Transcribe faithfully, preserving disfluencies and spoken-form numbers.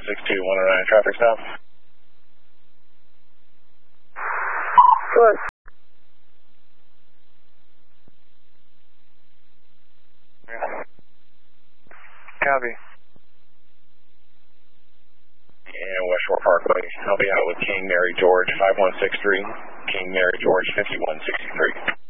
five six two, one oh nine, traffic stop. Good. Copy. And West Shore Parkway, I'll be out with King Mary George, five one six three, King Mary George, fifty-one sixty-three.